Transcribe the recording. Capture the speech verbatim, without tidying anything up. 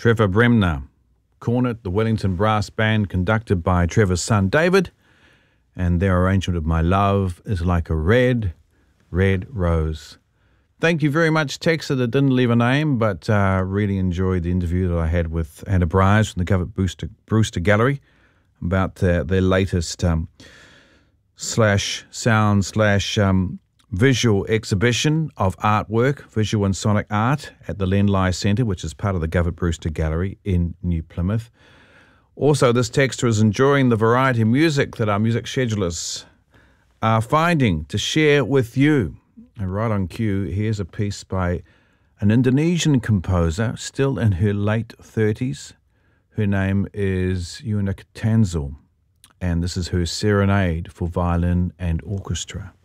Trevor Bremner. Cornet, the Wellington Brass Band, conducted by Trevor's son David, and their arrangement of My Love is Like a Red, Red Rose. Thank you very much, Texter, that didn't leave a name, but uh, really enjoyed the interview that I had with Anna Bryce from the Govett Brewster, Brewster Gallery about uh, their latest um, slash sound slash um, visual exhibition of artwork, visual and sonic art at the Len Lye Centre, which is part of the Govett Brewster Gallery in New Plymouth. Also, this texter is enjoying the variety of music that our music schedulers are finding to share with you. And right on cue, here's a piece by an Indonesian composer, still in her late thirties. Her name is Yuna Tanzil, and this is her Serenade for Violin and Orchestra.